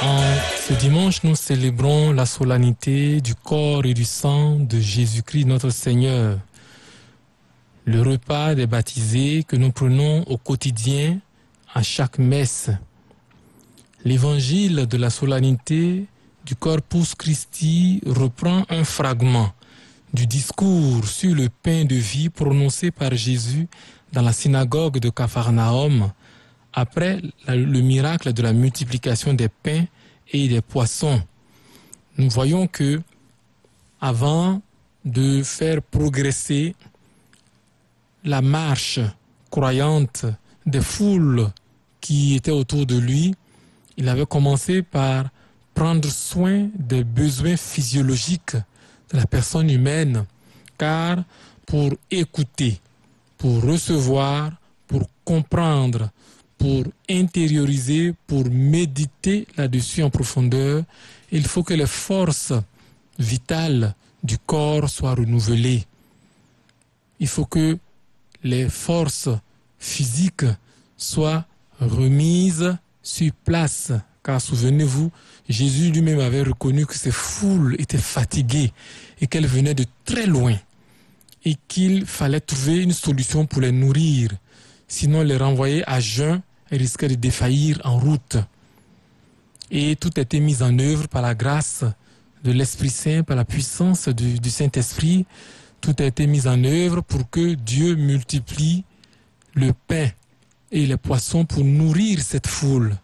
En ce dimanche, nous célébrons la solennité du corps et du sang de Jésus-Christ notre Seigneur. Le repas des baptisés que nous prenons au quotidien à chaque messe. L'évangile de la solennité du Corpus Christi reprend un fragment du discours sur le pain de vie prononcé par Jésus dans la synagogue de Capharnaüm après le miracle de la multiplication des pains et des poissons. Nous voyons que avant de faire progresser la marche croyante des foules qui étaient autour de lui, il avait commencé par prendre soin des besoins physiologiques de la personne humaine, car pour écouter, pour recevoir, pour comprendre, pour intérioriser, pour méditer là-dessus en profondeur, il faut que les forces vitales du corps soient renouvelées. Il faut que les forces physiques soient remises sur place. Car souvenez-vous, Jésus lui-même avait reconnu que ces foules étaient fatiguées et qu'elles venaient de très loin et qu'il fallait trouver une solution pour les nourrir. Sinon, les renvoyer à jeun risquait de défaillir en route. Et tout a été mis en œuvre par la grâce de l'Esprit Saint, par la puissance du Saint-Esprit. Tout a été mis en œuvre pour que Dieu multiplie le pain et les poissons pour nourrir cette foule.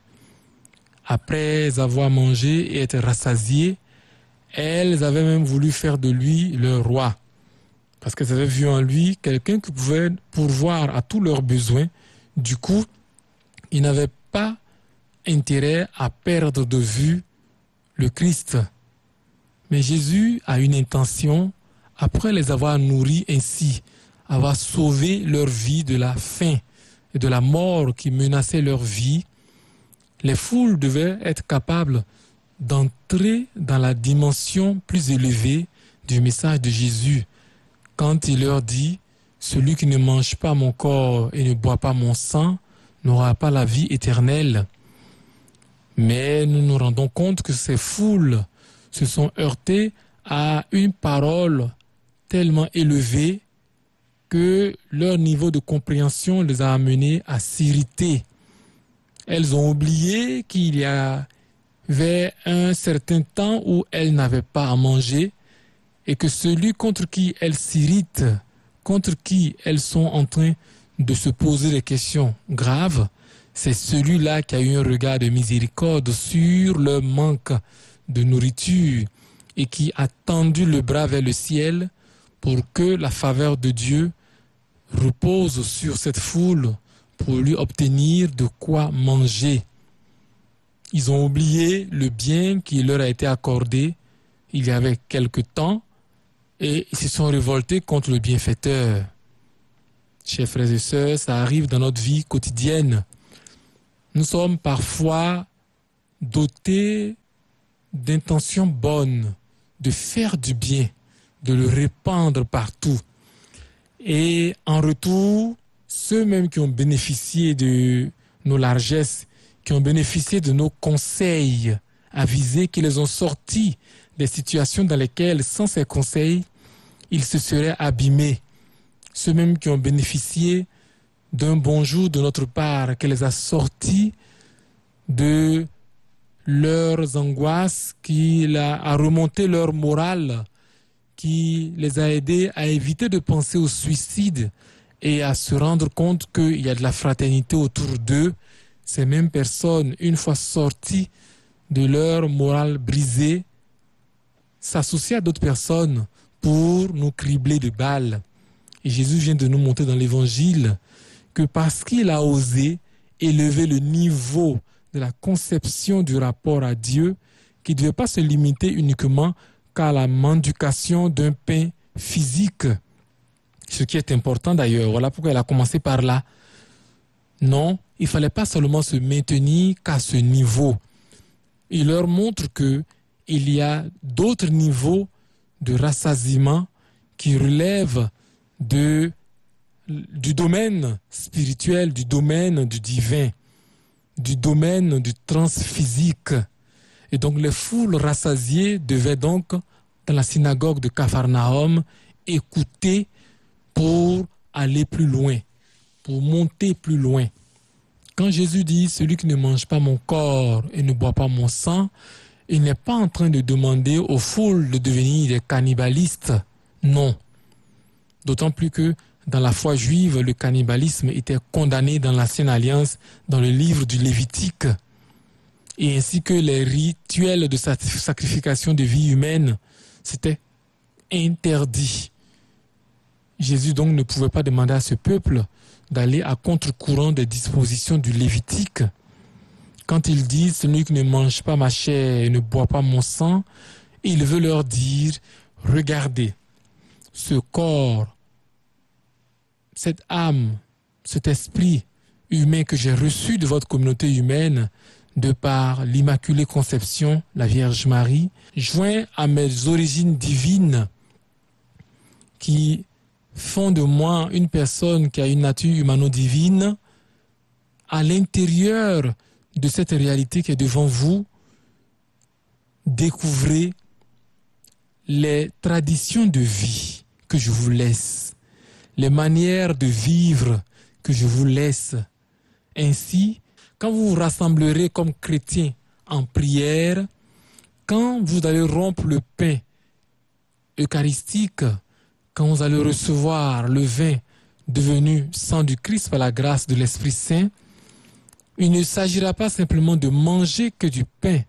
Après avoir mangé et être rassasiées, elles avaient même voulu faire de lui leur roi. Parce qu'elles avaient vu en lui quelqu'un qui pouvait pourvoir à tous leurs besoins. Du coup, ils n'avaient pas intérêt à perdre de vue le Christ. Mais Jésus a une intention, après les avoir nourris ainsi, avoir sauvé leur vie de la faim et de la mort qui menaçait leur vie. Les foules devaient être capables d'entrer dans la dimension plus élevée du message de Jésus quand il leur dit « Celui qui ne mange pas mon corps et ne boit pas mon sang n'aura pas la vie éternelle. » Mais nous nous rendons compte que ces foules se sont heurtées à une parole tellement élevée que leur niveau de compréhension les a amenés à s'irriter. Elles ont oublié qu'il y avait un certain temps où elles n'avaient pas à manger et que celui contre qui elles s'irritent, contre qui elles sont en train de se poser des questions graves, c'est celui-là qui a eu un regard de miséricorde sur leur manque de nourriture et qui a tendu le bras vers le ciel pour que la faveur de Dieu repose sur cette foule pour lui obtenir de quoi manger. Ils ont oublié le bien qui leur a été accordé il y avait quelque temps et ils se sont révoltés contre le bienfaiteur. Chers frères et sœurs, ça arrive dans notre vie quotidienne. Nous sommes parfois dotés d'intentions bonnes, de faire du bien, de le répandre partout. Et en retour, ceux mêmes qui ont bénéficié de nos largesses, qui ont bénéficié de nos conseils avisés, qui les ont sortis des situations dans lesquelles, sans ces conseils, ils se seraient abîmés. Ceux mêmes qui ont bénéficié d'un bonjour de notre part, qui les a sortis de leurs angoisses, qui a remonté leur morale, qui les a aidés à éviter de penser au suicide et à se rendre compte qu'il y a de la fraternité autour d'eux. Ces mêmes personnes, une fois sorties de leur morale brisée, s'associent à d'autres personnes pour nous cribler de balles. Et Jésus vient de nous montrer dans l'Évangile que parce qu'il a osé élever le niveau de la conception du rapport à Dieu, qui ne devait pas se limiter uniquement qu'à la mendication d'un pain physique, ce qui est important d'ailleurs. Voilà pourquoi elle a commencé par là. Non, il ne fallait pas seulement se maintenir qu'à ce niveau. Il leur montre qu'il y a d'autres niveaux de rassasiement qui relèvent du domaine spirituel, du domaine du divin, du domaine du transphysique. Et donc les foules rassasiées devaient donc, dans la synagogue de Capharnaüm, écouter pour aller plus loin, pour monter plus loin. Quand Jésus dit « Celui qui ne mange pas mon corps et ne boit pas mon sang », il n'est pas en train de demander aux foules de devenir des cannibalistes. Non. D'autant plus que dans la foi juive, le cannibalisme était condamné dans l'Ancienne Alliance, dans le livre du Lévitique, et ainsi que les rituels de sacrification de vie humaine, c'était interdit. Jésus donc ne pouvait pas demander à ce peuple d'aller à contre-courant des dispositions du Lévitique. Quand il dit « Celui qui ne mange pas ma chair et ne boit pas mon sang », il veut leur dire « Regardez, ce corps, cette âme, cet esprit humain que j'ai reçu de votre communauté humaine, de par l'Immaculée Conception, la Vierge Marie, joint à mes origines divines qui font de moi une personne qui a une nature humano-divine, à l'intérieur de cette réalité qui est devant vous, découvrez les traditions de vie que je vous laisse, les manières de vivre que je vous laisse. Ainsi, quand vous vous rassemblerez comme chrétiens en prière, quand vous allez rompre le pain eucharistique, quand vous allez recevoir le vin devenu sang du Christ par la grâce de l'Esprit Saint, il ne s'agira pas simplement de manger que du pain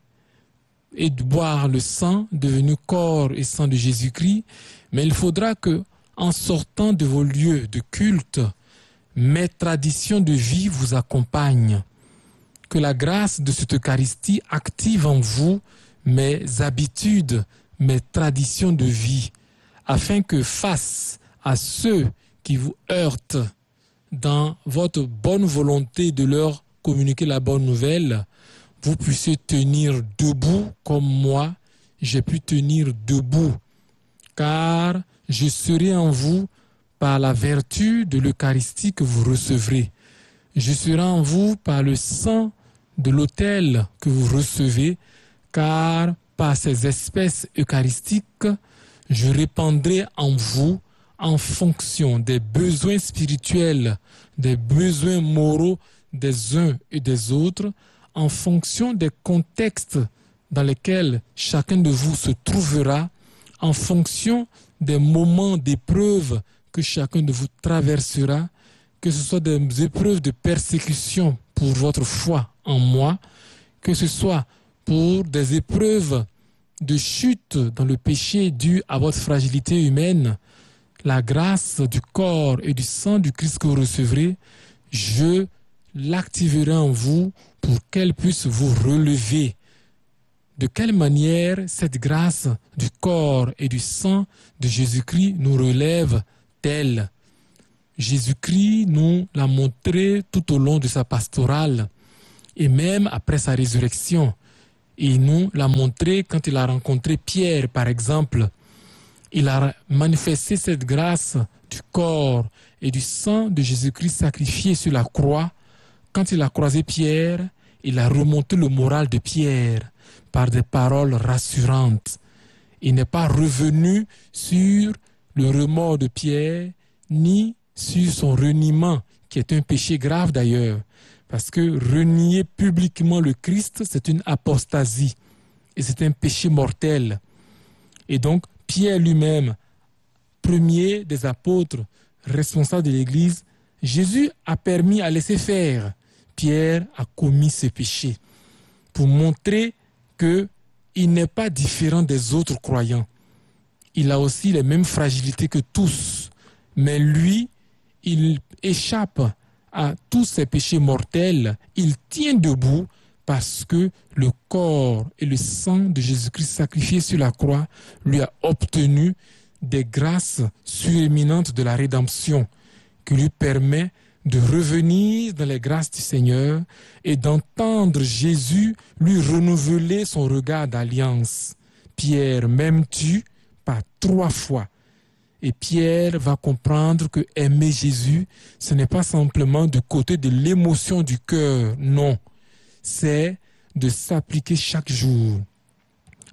et de boire le sang devenu corps et sang de Jésus-Christ, mais il faudra que, en sortant de vos lieux de culte, mes traditions de vie vous accompagnent. Que la grâce de cette Eucharistie active en vous mes habitudes, mes traditions de vie, afin que face à ceux qui vous heurtent dans votre bonne volonté de leur communiquer la bonne nouvelle, vous puissiez tenir debout comme moi, j'ai pu tenir debout, car je serai en vous par la vertu de l'Eucharistie que vous recevrez. Je serai en vous par le sang de l'autel que vous recevez, car par ces espèces eucharistiques, je répandrai en vous, en fonction des besoins spirituels, des besoins moraux des uns et des autres, en fonction des contextes dans lesquels chacun de vous se trouvera, en fonction des moments d'épreuve que chacun de vous traversera, que ce soit des épreuves de persécution pour votre foi en moi, que ce soit pour des épreuves de chute dans le péché dû à votre fragilité humaine, la grâce du corps et du sang du Christ que vous recevrez, je l'activerai en vous pour qu'elle puisse vous relever. De quelle manière cette grâce du corps et du sang de Jésus-Christ nous relève-t-elle? Jésus-Christ nous l'a montré tout au long de sa pastorale et même après sa résurrection. Il nous l'a montré quand il a rencontré Pierre, par exemple. Il a manifesté cette grâce du corps et du sang de Jésus-Christ sacrifié sur la croix. Quand il a croisé Pierre, il a remonté le moral de Pierre par des paroles rassurantes. Il n'est pas revenu sur le remords de Pierre, ni sur son reniement, qui est un péché grave d'ailleurs. Parce que renier publiquement le Christ, c'est une apostasie et c'est un péché mortel. Et donc, Pierre lui-même, premier des apôtres, responsable de l'Église, Jésus a permis à laisser faire. Pierre a commis ce péché pour montrer qu'il n'est pas différent des autres croyants. Il a aussi les mêmes fragilités que tous, mais lui, il échappe à tous ces péchés mortels. Il tient debout parce que le corps et le sang de Jésus-Christ sacrifié sur la croix lui a obtenu des grâces suréminentes de la rédemption qui lui permet de revenir dans les grâces du Seigneur et d'entendre Jésus lui renouveler son regard d'alliance. Pierre, m'aimes-tu? Par 3 fois. Et Pierre va comprendre que aimer Jésus, ce n'est pas simplement du côté de l'émotion du cœur, non. C'est de s'appliquer chaque jour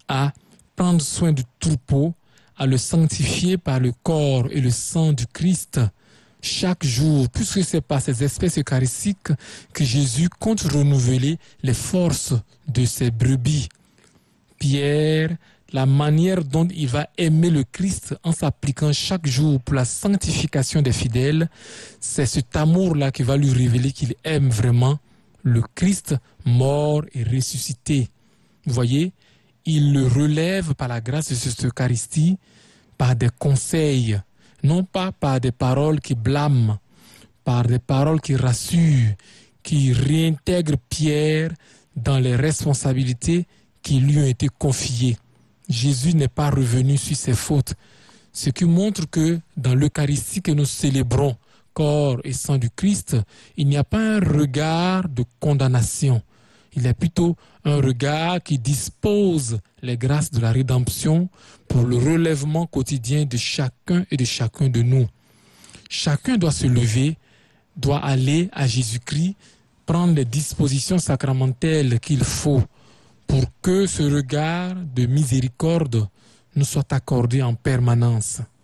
à prendre soin du troupeau, à le sanctifier par le corps et le sang du Christ chaque jour, puisque c'est par ces espèces eucharistiques que Jésus compte renouveler les forces de ses brebis. Pierre, la manière dont il va aimer le Christ en s'appliquant chaque jour pour la sanctification des fidèles, c'est cet amour-là qui va lui révéler qu'il aime vraiment le Christ mort et ressuscité. Vous voyez, il le relève par la grâce de cette Eucharistie, par des conseils, non pas par des paroles qui blâment, par des paroles qui rassurent, qui réintègrent Pierre dans les responsabilités qui lui ont été confiées. Jésus n'est pas revenu sur ses fautes, ce qui montre que dans l'Eucharistie que nous célébrons, corps et sang du Christ, il n'y a pas un regard de condamnation. Il y a plutôt un regard qui dispose les grâces de la rédemption pour le relèvement quotidien de chacun et de chacun de nous. Chacun doit se lever, doit aller à Jésus-Christ, prendre les dispositions sacramentelles qu'il faut pour que ce regard de miséricorde nous soit accordé en permanence.